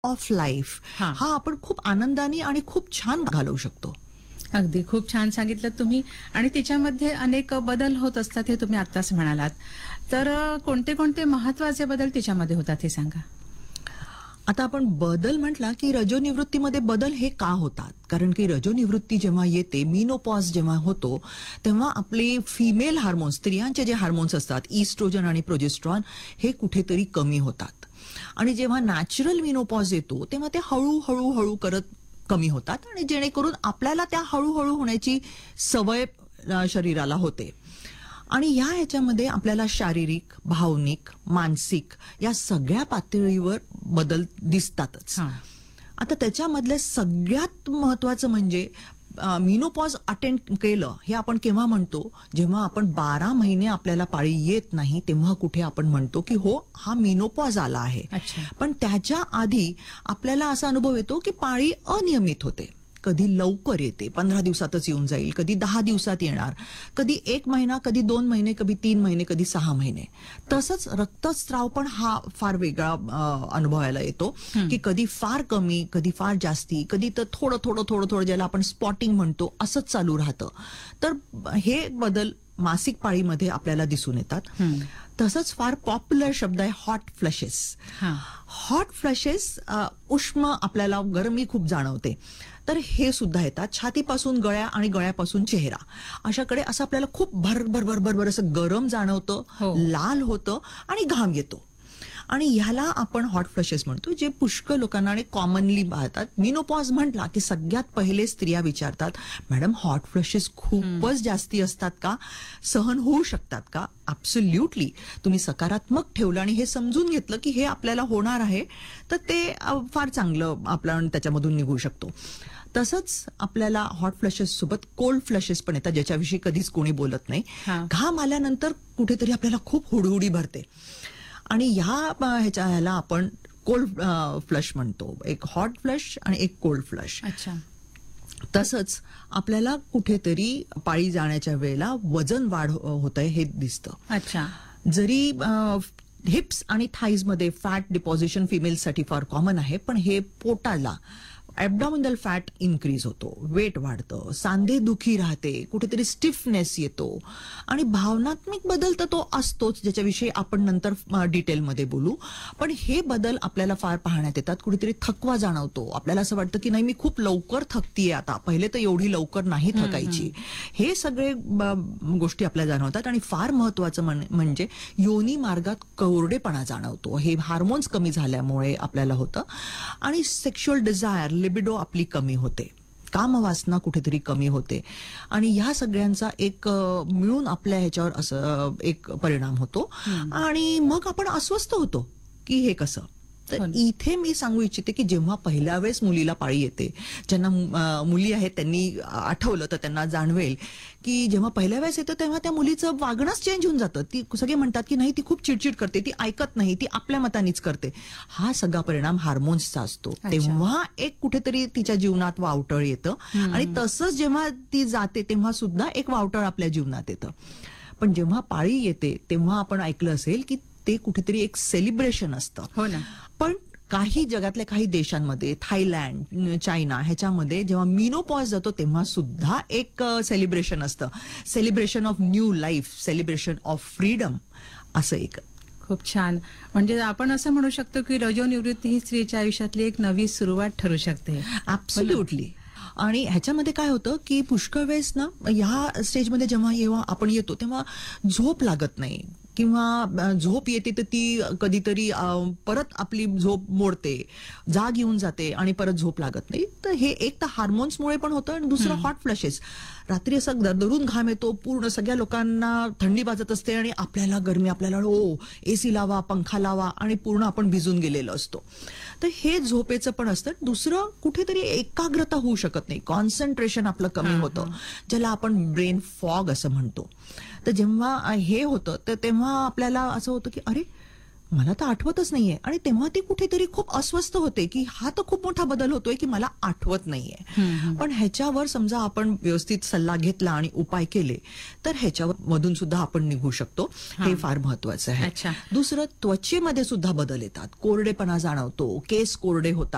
Of life हां. हा आपण खूप आनंदाने आणि खूप छान घालवू शकतो. अगदी खूप छान सांगितलं तुम्ही. आणि त्याच्यामध्ये अनेक बदल होत असतात हे तुम्ही आत्ताच म्हणालात. तर कोणते कोणते महत्वाचे बदल त्याच्यामध्ये होतात हे सांगा. आता आपण बदल म्हटला की रजोनिवृत्तीमध्ये बदल हे का होतात? कारण की रजोनिवृत्ती जेव्हा येते, मिनोपॉज जेव्हा होतो, तेव्हा आपले फिमेल हार्मोन्स, स्त्रियांचे जे हार्मोन्स असतात, इस्ट्रोजन आणि प्रोजेस्ट्रॉन, हे कुठेतरी कमी होतात. आणि जेव्हा नॅचरल मिनोपॉज येतो, तेव्हा ते हळूहळू हळू करत कमी होतात आणि जेणेकरून आपल्याला त्या हळूहळू होण्याची सवय शरीराला होते. आणि ह्याच्यामध्ये आपल्याला शारीरिक, भावनिक, मानसिक या सगळ्या पातळीवर बदल दिसतातच. हां. आता त्याच्यामधलं सगळ्यात महत्वाचं म्हणजे मिनोपॉज अटेंड केलं हे आपण केव्हा म्हणतो? जेव्हा आपण 12 महिने आपल्याला पाळी येत नाही, तेव्हा कुठे आपण म्हणतो की हो, हा मिनोपॉज आला आहे. अच्छा. पण त्याच्या आधी आपल्याला असा अनुभव येतो की पाळी अनियमित होते. कधी लवकर येते, 15 दिवसातच येऊन जाईल, कधी 10 दिवसात येणार, कधी 1 महिना, कधी 2 महिने, कधी 3 महिने, कधी 6 महिने. तसंच रक्तस्राव पण हा फार वेगळा अनुभवायला येतो की कधी फार कमी, कधी फार जास्ती, कधी तर थोडं थोडं थोडं थोडं, ज्याला आपण स्पॉटिंग म्हणतो, असंच चालू राहतं. तर हे बदल मासिक पाळीमध्ये आपल्याला दिसून येतात. तसंच फार पॉप्युलर शब्द आहे हॉट फ्लशेस. हां. हॉट फ्लशेस, उष्म, आपल्याला गरमी खूप जाणवते, तर हे सुद्धा येतात. छातीपासून गळ्या आणि गळ्यापासून चेहरा अशाकडे असं आपल्याला खूप भरभर भरभर असं गरम जाणवतं, हो. लाल होतं आणि घाम येतो. आणि ह्याला आपण हॉट फ्लशेस म्हणतो, जे पुष्कळ लोकांना आणि कॉमनली पाहतात. मिनोपॉज म्हटला की सगळ्यात पहिले स्त्रिया विचारतात, मॅडम हॉट फ्लशेस खूपच जास्ती असतात का? सहन होऊ शकतात का? ॲब्सोल्युटली. तुम्ही सकारात्मक ठेवलं आणि हे समजून घेतलं की हे आपल्याला होणार आहे, तर ते फार चांगलं आपण त्याच्यामधून निघू शकतो. तसंच आपल्याला हॉट फ्लशेस सोबत कोल्ड फ्लशेस पण येतात, ज्याच्याविषयी कधीच कोणी बोलत नाही. हां. घाम आल्यानंतर कुठेतरी आपल्याला खूप हुडहुडी भरते आणि ह्याला आपण कोल्ड फ्लश म्हणतो. एक हॉट फ्लश आणि एक कोल्ड फ्लश. अच्छा. तसंच आपल्याला कुठेतरी पाळी जाण्याच्या वेळेला वजन वाढ होतंय हे दिसतं. अच्छा. जरी हिप्स आणि थाईज मध्ये फॅट डिपॉझिशन फिमेलसाठी फार कॉमन आहे, पण हे पोटाला ॲब्डॉमिनल फॅट इन्क्रीज होतो, वेट वाढतं, सांधे दुखी राहते, कुठेतरी स्टिफनेस येतो आणि भावनात्मक बदल तर तो असतोच, ज्याच्याविषयी आपण नंतर डिटेलमध्ये बोलू. पण हे बदल आपल्याला फार पाहण्यात येतात. कुठेतरी थकवा जाणवतो, आपल्याला असं वाटतं की नाही, मी खूप लवकर थकतीये आता, पहिले तर एवढी लवकर नाही थकायची. हे सगळे गोष्टी आपल्याला जाणवतात. आणि फार महत्वाचं म्हणजे योनी मार्गात कोरडेपणा जाणवतो. हे हार्मोन्स कमी झाल्यामुळे आपल्याला होतं. आणि सेक्शुअल डिझायर, लिबिडो आपली कमी होते, कामवासना कुठेतरी कमी होते आणि ह्या सगळ्यांचा एक मिळून आपल्या ह्याच्यावर असं एक परिणाम होतो. आणि मग आपण अस्वस्थ होतो की हे कसं. तर इथे मी सांगू इच्छिते की जेव्हा पहिल्या वेळेस मुलीला पाळी येते, ज्यांना मुली आहेत त्यांनी आठवलं तर त्यांना जाणवेल की जेव्हा पहिल्या वेळेस येतं तेव्हा त्या मुलीचं वागणंच चेंज होऊन जातं. ती सगळे म्हणतात की नाही, ती खूप चिडचिड करते, ती ऐकत नाही, ती आपल्या मतानीच करते. हा सगळा परिणाम हार्मोन्सचा असतो. तेव्हा एक कुठेतरी तिच्या जीवनात वावटळ येतं आणि तसंच जेव्हा ती जाते तेव्हा सुद्धा एक वावटळ आपल्या जीवनात येतं. पण जेव्हा पाळी येते तेव्हा आपण ऐकलं असेल की ते कुठेतरी एक सेलिब्रेशन असतं. हो ना. पण काही जगातल्या काही देशांमध्ये, थायलंड, चायना, ह्याच्यामध्ये जेव्हा मिनोपॉज जातो तेव्हा सुद्धा एक सेलिब्रेशन असतं. Celebration of new life, celebration of freedom, असं एक. खूप छान. म्हणजे आपण असं म्हणू शकतो की रजोनिवृत्ती ही स्त्रीच्या आयुष्यातली एक नवी सुरुवात ठरू शकते. ऍब्सोल्युटली. आणि ह्याच्यामध्ये काय होतं की पुष्कळ वेळेस ना, ह्या स्टेजमध्ये जेव्हा आपण येतो तेव्हा झोप लागत नाही किंवा झोप येते तर ती कधीतरी परत आपली झोप मोडते, जाग येऊन जाते आणि परत झोप लागत नाही. तर हे एक तर हार्मोन्समुळे पण होतं आणि दुसरं हॉट फ्लशेस. रात्री असं दरदरून घाम येतो, पूर्ण सगळ्या लोकांना थंडी वाजत असते आणि आपल्याला गरमी, आपल्याला एसी लावा, पंखा लावा आणि पूर्ण आपण भिजून गेलेलो असतो. तर हे झोपेचं पण असतं. दुसरं कुठेतरी एकाग्रता होऊ शकत नाही, कॉन्सन्ट्रेशन आपलं कमी होतं, ज्याला आपण ब्रेन फॉग असं म्हणतो. तर जेव्हा हे होतं तर तेव्हा आपल्याला असं होतं की अरे, मला तर आठवतच नाहीये. आणि तेव्हा ती कुठेतरी खूप अस्वस्थ होते की हा तर खूप मोठा बदल होतोय की मला आठवत नाहीये. पण ह्याच्यावर समजा आपण व्यवस्थित सल्ला घेतला आणि उपाय केले तर ह्याच्यावर मधून सुद्धा आपण निघू शकतो. हे फार महत्वाचं आहे. अच्छा. दुसरं, त्वचेमध्ये सुद्धा बदल येतात, कोरडेपणा जाणवतो, केस कोरडे होतात.